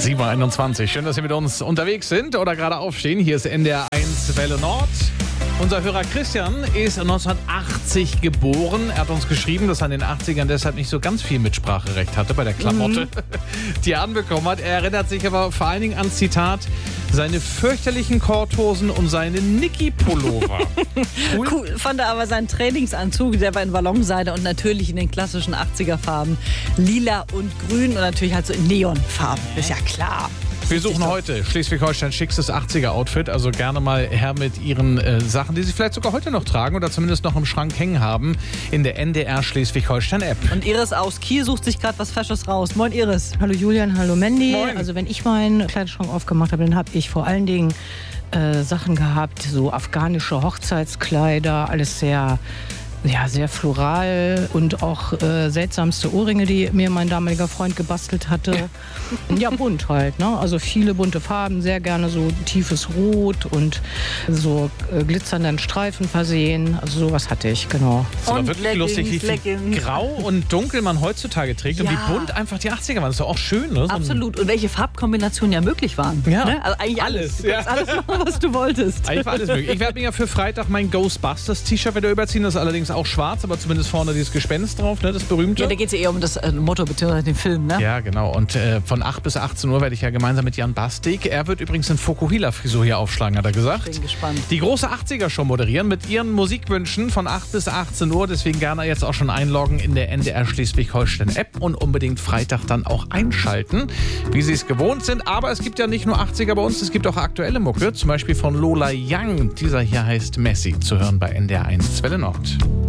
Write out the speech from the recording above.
7.21 Uhr. Schön, dass Sie mit uns unterwegs sind oder gerade aufstehen. Hier ist NDR 1 Welle Nord. Unser Hörer Christian ist 1980 geboren. Er hat uns geschrieben, dass er in den 80ern deshalb nicht so ganz viel Mitspracherecht hatte bei der Klamotte, die er anbekommen hat. Er erinnert sich aber vor allen Dingen an, Zitat, seine fürchterlichen Korthosen und seine Niki-Pullover. Cool fand er aber seinen Trainingsanzug, der war in Ballonseide und natürlich in den klassischen 80er-Farben. Lila und grün und natürlich halt so in Neonfarben. Ist ja klar. Wir suchen heute Schleswig-Holsteins schickstes 80er-Outfit. Also gerne mal her mit Ihren Sachen, die Sie vielleicht sogar heute noch tragen oder zumindest noch im Schrank hängen haben, in der NDR Schleswig-Holstein-App. Und Iris aus Kiel sucht sich gerade was Fesches raus. Moin Iris. Hallo Julian, hallo Mandy. Moin. Also wenn ich meinen Kleiderschrank aufgemacht habe, dann habe ich vor allen Dingen Sachen gehabt, so afghanische Hochzeitskleider, alles sehr floral und auch seltsamste Ohrringe, die mir mein damaliger Freund gebastelt hatte. Ja, bunt halt, ne? Also viele bunte Farben, sehr gerne so tiefes Rot und so glitzernden Streifen versehen. Also sowas hatte ich, genau. Das ist aber wirklich Leggings, lustig, wie viel Leggings. Grau und Dunkel man heutzutage trägt und Ja. wie bunt einfach die 80er waren. Das ist doch auch schön, ne? So ein- Absolut. Und welche Farbkombinationen ja möglich waren. Ja. Ne? Also eigentlich alles. Du kannst alles machen, was du wolltest. Eigentlich war alles möglich. Ich werde mir ja für Freitag mein Ghostbusters-T-Shirt wieder überziehen. Das ist allerdings auch schwarz, aber zumindest vorne dieses Gespenst drauf, ne? Das berühmte. Ja, da geht es ja eher um das Motto bzw. den Film, ne? Ja, genau. Und von 8 bis 18 Uhr werde ich ja gemeinsam mit Jan Bastik. Er wird übrigens in Fokuhila-Frisur hier aufschlagen, hat er gesagt. Bin gespannt. Die große 80er-Show moderieren mit Ihren Musikwünschen von 8 bis 18 Uhr. Deswegen gerne jetzt auch schon einloggen in der NDR Schleswig-Holstein-App und unbedingt Freitag dann auch einschalten, wie Sie es gewohnt sind. Aber es gibt ja nicht nur 80er bei uns, es gibt auch aktuelle Mucke. Zum Beispiel von Lola Young. Dieser hier heißt Messi, zu hören bei NDR 1 Welle Nord.